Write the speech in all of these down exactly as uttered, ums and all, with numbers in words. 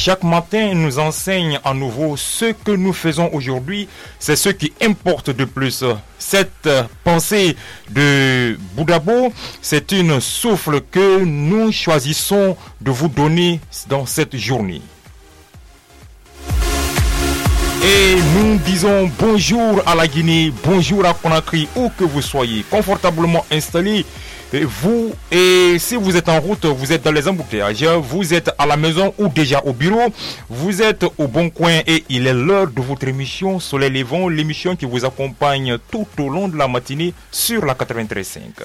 chaque matin nous enseigne à nouveau ce que nous faisons aujourd'hui, c'est ce qui importe de plus. Cette pensée de Boudabo, c'est une souffle que nous choisissons de vous donner dans cette journée. Et nous disons bonjour à la Guinée, bonjour à Conakry, où que vous soyez, confortablement installés. Et vous, et si vous êtes en route, vous êtes dans les embouteillages, vous êtes à la maison ou déjà au bureau, vous êtes au bon coin et il est l'heure de votre émission Soleil Levant, l'émission qui vous accompagne tout au long de la matinée sur la quatre-vingt-treize cinq.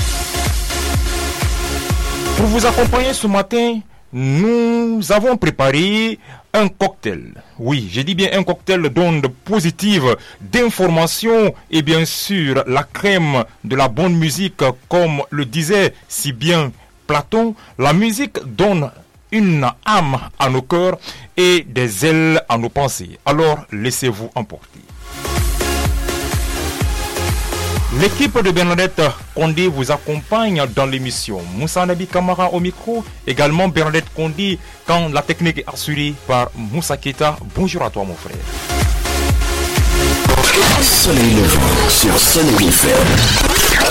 Pour vous accompagner ce matin, nous avons préparé un cocktail. Oui, je dis bien un cocktail d'ondes positives, d'informations et bien sûr la crème de la bonne musique, comme le disait si bien Platon. La musique donne une âme à nos cœurs et des ailes à nos pensées. Alors laissez-vous emporter. L'équipe de Bernadette Condé vous accompagne dans l'émission. Moussa Nabi Kamara au micro, également Bernadette Condé quand la technique est assurée par Moussa Keta. Bonjour à toi mon frère. Soleil Levant sur Soleil F M.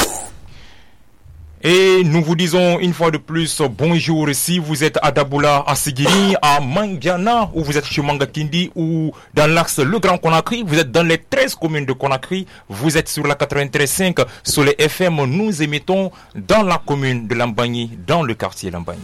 Et nous vous disons une fois de plus bonjour si vous êtes à Daboula, à Sigiri, à Mangiana, ou vous êtes chez Mangakindi, ou dans l'axe Le Grand Conakry, vous êtes dans les treize communes de Conakry, vous êtes sur la quatre-vingt-treize cinq, sur les F M, nous émettons dans la commune de Lambagny, dans le quartier Lambagny.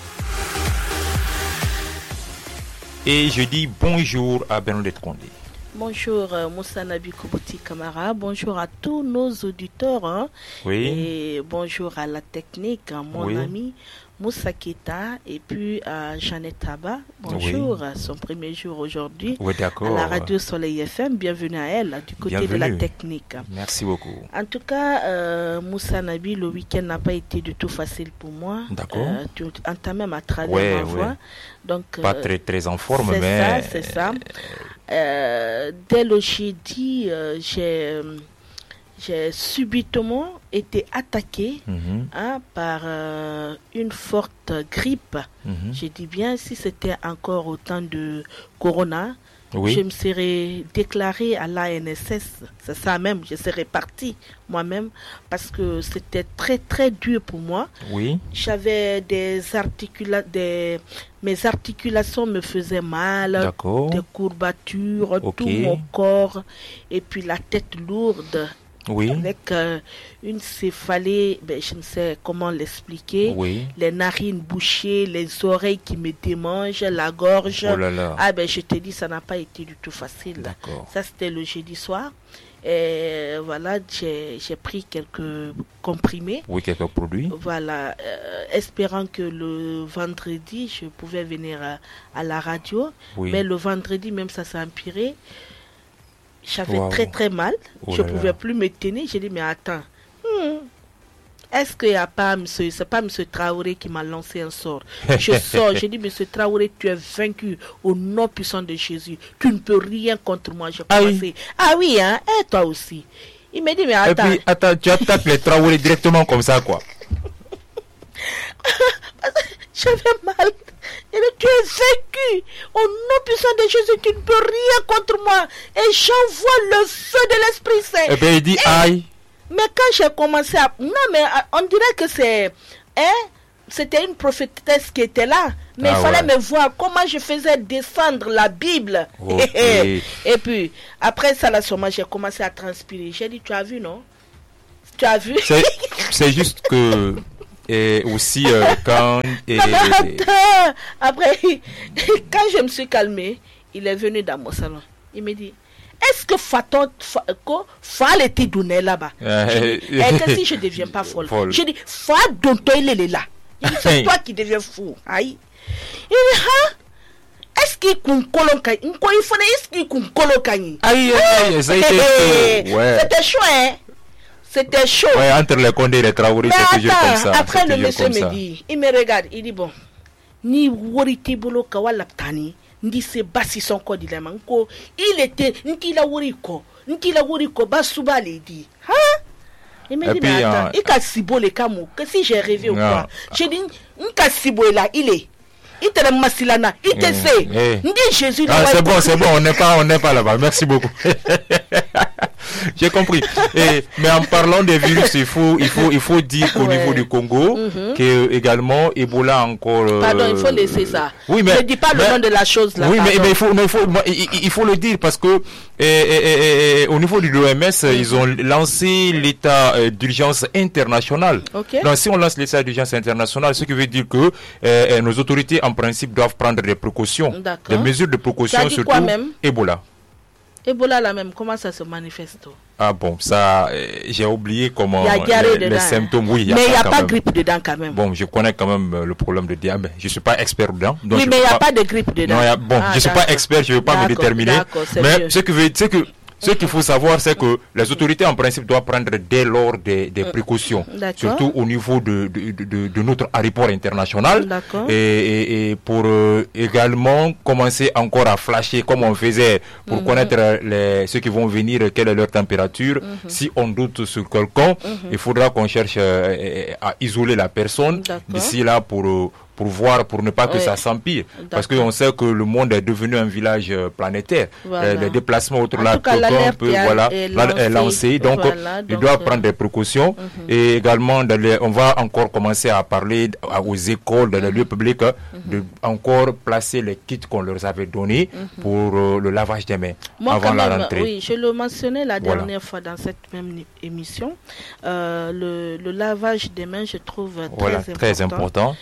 Et je dis bonjour à Bernadette Condé. Bonjour euh, Moussa Nabi Koubouti Kamara, bonjour à tous nos auditeurs hein, oui. Et bonjour à la technique, hein, mon oui. ami Moussa Keta et puis à Jeannette Taba. Bonjour, oui. à son premier jour aujourd'hui oui, d'accord. à la radio Soleil F M. Bienvenue à elle du côté Bienvenue. de la technique. Merci beaucoup. En tout cas, euh, Moussa Nabi, le week-end n'a pas été du tout facile pour moi. D'accord. Euh, tu entends même à travers ouais, ma voix. Ouais. Donc, pas euh, très très en forme, c'est mais ça, c'est ça. Euh, dès le jeudi, euh, j'ai, j'ai subitement été attaqué mm-hmm. hein, par euh, une forte grippe. Mm-hmm. Je dis bien, si c'était encore au temps de Corona, oui. je me serais déclaré à l'A N S S. C'est ça même, je serais parti moi-même parce que c'était très très dur pour moi. Oui. J'avais des articulations, des... mes articulations me faisaient mal, D'accord. des courbatures, okay. tout mon corps et puis la tête lourde. Oui. Avec euh, une céphalée, ben, je ne sais comment l'expliquer, oui. les narines bouchées, les oreilles qui me démangent, la gorge. Oh là là. Ah ben je te dis, ça n'a pas été du tout facile. D'accord. Ça c'était le jeudi soir. Et voilà, j'ai, j'ai pris quelques comprimés. Oui, quelques produits. Voilà, euh, espérant que le vendredi, je pouvais venir à, à la radio. Oui. Mais le vendredi, même ça s'est empiré. J'avais wow. très très mal. Oh je ne pouvais plus me tenir. J'ai dit, mais attends, hmm, est-ce qu'il n'y a pas monsieur, c'est pas monsieur Traoré qui m'a lancé un sort. Je sors, j'ai dit, monsieur Traoré, tu es vaincu au nom puissant de Jésus. Tu ne peux rien contre moi. J'ai commencé. Ah oui, hein, et toi aussi. Il m'a dit, mais attends. Et puis, attends, tu attaques les Traoré directement comme ça, quoi. J'avais mal. Et tu es vaincu. Au nom puissant de Jésus, tu ne peux rien contre moi. Et j'envoie le feu de l'Esprit Saint. Et bien, il dit, et... aïe. Mais quand j'ai commencé à... Non, mais on dirait que c'est... Hein? C'était une prophétesse qui était là. Mais ah il fallait ouais. me voir comment je faisais descendre la Bible. Okay. Et puis, après ça, là, sûrement, j'ai commencé à transpirer. J'ai dit, tu as vu, non? Tu as vu? C'est, c'est juste que... Et aussi euh, quand... Et... Non, mais attends. Après, quand je me suis calmée, il est venu dans mon salon. Il me dit... Est-ce que Faton Fall était donné là-bas? Et que si je ne deviens pas folle, folle. Je dis, Fall dont il est là. Il dit, c'est toi qui deviens fou. Aïe. Il dit, hein? Est-ce qu'il y est-ce qu'il Aïe, aïe, ça a été ouais. C'était chaud, hein? C'était chaud. Ouais, entre les Condé et les Traoré, c'est toujours comme ça. Après, le monsieur me dit, il me regarde, il dit, bon, ni Woriti Bolo Kawalaptani. Ndise basi son ko di manko il était nkila wuriko nkila wuriko basuba ledi hein il me dit mais attends il ka sibo le kamu que si j'ai rêvé ou quoi j'ai dit nka sibo là il est il te le massilana, il te sait. Ndi Jésus. Ah, c'est bon, c'est bon, on n'est pas, on n'est pas là-bas. Merci beaucoup. J'ai compris. Et, mais en parlant des virus, il faut, il faut, il faut dire qu'au ouais. niveau du Congo, mm-hmm. que également Ebola encore. Euh, Pardon, il faut laisser ça. Oui, mais ne dis pas mais, le nom de la chose là. Oui, mais, mais il faut, mais il faut, il, il faut le dire parce que et, et, et, au niveau de l'O M S, mm-hmm. ils ont lancé l'état d'urgence international. Okay. Donc, si on lance l'état d'urgence international, ce qui veut dire que euh, nos autorités, en principe, doivent prendre des précautions, des mesures de précaution, surtout Ebola. Ebola là même, comment ça se manifeste? Ah bon, ça, euh, j'ai oublié comment il y a diarrhée les, dedans, les symptômes. Oui, il y a mais il n'y a pas de grippe dedans quand même. Bon, je connais quand même euh, le problème de diabète. Je ne suis pas expert dedans. Donc oui, mais il n'y a pas... pas de grippe dedans. Non, y a... Bon, ah, je ne suis pas expert, je ne vais pas me déterminer. Mais mieux. ce que veut, c'est que Ce qu'il faut savoir, c'est que les autorités, en principe, doivent prendre dès lors des, des précautions, surtout au niveau de, de, de, de notre aéroport international, et, et, et pour euh, également commencer encore à flasher comme on faisait pour mm-hmm. connaître les, ceux qui vont venir, quelle est leur température. Mm-hmm. Si on doute sur quelqu'un, mm-hmm. il faudra qu'on cherche euh, à isoler la personne d'ici là pour... Euh, pour voir, pour ne pas que oui. ça s'empire. Parce qu'on sait que le monde est devenu un village euh, planétaire. Voilà. Les déplacements autre-là, quelqu'un peut, voilà, est lancé. Est lancé. Donc, voilà, il doit euh... prendre des précautions. Mm-hmm. Et également, dans les, on va encore commencer à parler aux écoles, dans les mm-hmm. lieux publics, mm-hmm. de encore placer les kits qu'on leur avait donnés mm-hmm. pour euh, le lavage des mains. Moi, avant la même, rentrée. Oui, je le mentionnais la voilà. dernière fois dans cette même émission. Euh, le, le lavage des mains, je trouve très voilà, important. Très important.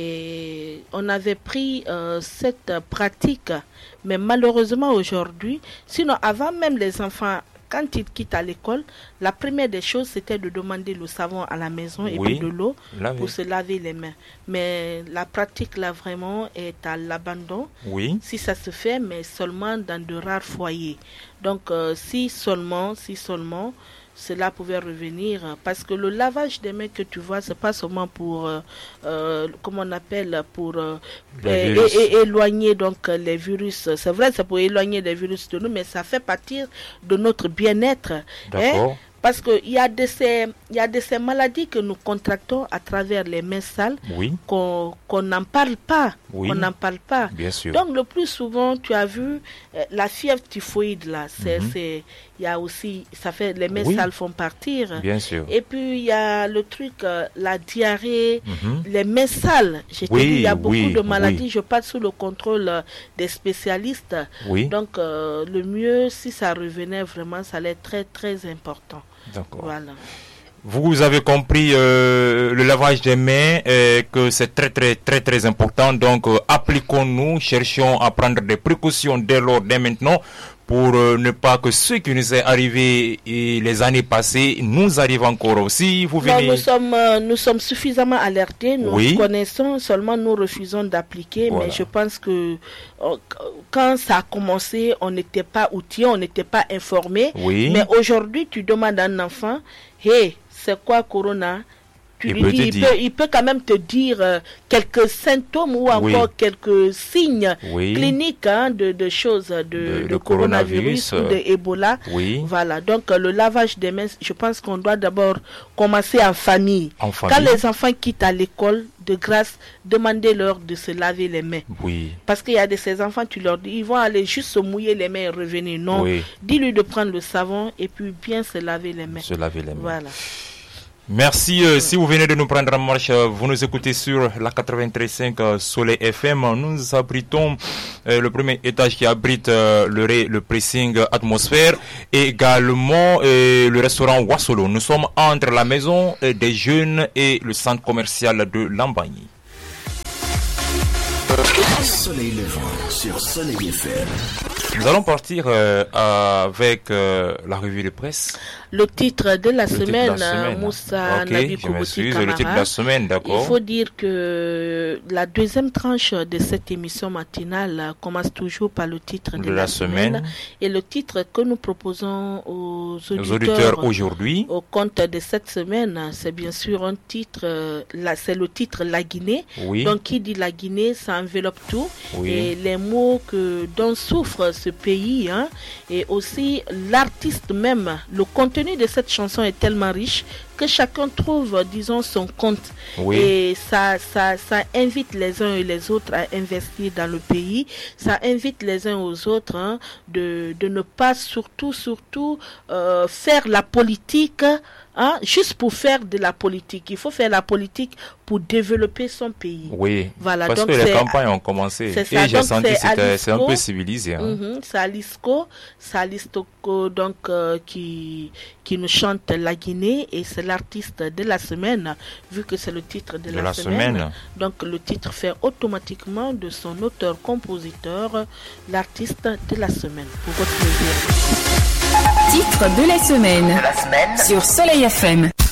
Et on avait pris euh, cette pratique, mais malheureusement aujourd'hui, sinon avant même les enfants, quand ils quittent à l'école, la première des choses c'était de demander le savon à la maison et oui, puis de l'eau laver. pour se laver les mains. Mais la pratique là vraiment est à l'abandon. Oui. Si ça se fait, mais seulement dans de rares foyers. Donc euh, si seulement, si seulement. cela pouvait revenir, parce que le lavage des mains que tu vois, c'est pas seulement pour, euh, euh, comment on appelle, pour euh, é- é- éloigner donc les virus. C'est vrai, c'est pour éloigner les virus de nous, mais ça fait partie de notre bien-être. D'accord. Hein? Parce qu'il y a de ces, il y a de ces maladies que nous contractons à travers les mains sales, oui. qu'on qu'on n'en parle pas, oui. qu'on n'en parle pas. Bien sûr. Donc le plus souvent, tu as vu euh, la fièvre typhoïde là, c'est, mm-hmm. c'est, il y a aussi, ça fait les mains oui. sales font partir. Bien sûr. Et puis il y a le truc, euh, la diarrhée, mm-hmm. les mains sales. J'ai oui, dit, il y a beaucoup oui, de maladies. Oui. Je passe sous le contrôle euh, des spécialistes. Oui. Donc euh, le mieux, si ça revenait vraiment, ça allait être très très important. D'accord. Voilà. Vous avez compris euh, le lavage des mains, euh, que c'est très très très très important. Donc euh, appliquons-nous, cherchons à prendre des précautions dès lors, dès maintenant, pour euh, ne pas que ce qui nous est arrivé et les années passées nous arrive encore aussi. Vous venez... Non, nous sommes euh, nous sommes suffisamment alertés, nous oui. connaissons, seulement nous refusons d'appliquer. Voilà. Mais je pense que euh, quand ça a commencé, on n'était pas outillés, on n'était pas informés. Oui. Mais aujourd'hui, tu demandes à un enfant, hey, c'est quoi Corona? Tu il, lui peut dis, il, peut, il peut quand même te dire euh, quelques symptômes ou encore oui. quelques signes oui. cliniques hein, de, de choses de, de, de, de coronavirus, coronavirus ou de Ebola. Oui. Voilà, donc euh, le lavage des mains, je pense qu'on doit d'abord commencer en famille. En famille. Quand les enfants quittent à l'école, de grâce, demandez-leur de se laver les mains. Oui. Parce qu'il y a de ces enfants, tu leur dis, ils vont aller juste se mouiller les mains et revenir. Non, oui. dis-lui de prendre le savon et puis bien se laver les mains. Se laver les mains. Voilà. Merci. Euh, si vous venez de nous prendre en marche, euh, vous nous écoutez sur la quatre-vingt-treize virgule cinq euh, Soleil F M. Nous abritons euh, le premier étage qui abrite euh, le, ré, le pressing atmosphère et également euh, le restaurant Wassolo. Nous sommes entre la maison euh, des jeunes et le centre commercial de Lambagny. Soleil levant sur Soleil F M. Nous allons partir euh, avec euh, la revue de presse. Le titre de la, le semaine, titre de la semaine, Moussa okay, Nabi Koboti Kamara. Le titre de la semaine, d'accord. Il faut dire que la deuxième tranche de cette émission matinale commence toujours par le titre de, de la, la semaine. semaine. Et le titre que nous proposons aux auditeurs, aux auditeurs aujourd'hui, au compte de cette semaine, c'est bien sûr un titre, là, c'est le titre La Guinée. Oui. Donc qui dit la Guinée, ça enveloppe tout. Oui. Et les mots que, dont souffre ce pays, hein, et aussi l'artiste même, le contenu de cette chanson est tellement riche que chacun trouve, disons, son compte. Oui. Et ça, ça, ça invite les uns et les autres à investir dans le pays. Ça invite les uns aux autres hein, de, de ne pas surtout, surtout euh, faire la politique hein, juste pour faire de la politique. Il faut faire la politique pour développer son pays. Oui, voilà, parce donc que les campagnes ont commencé. Et j'ai senti que c'était, c'est un peu civilisé. Hein. Mm-hmm, c'est Alisco, c'est Alisco donc, euh, qui, qui nous chante la Guinée et c'est l'artiste de la semaine, vu que c'est le titre de, de la, la semaine. semaine. Donc le titre fait automatiquement de son auteur-compositeur l'artiste de la semaine. Pour votre plaisir. Titre de la semaine, de la semaine. Sur Soleil F M.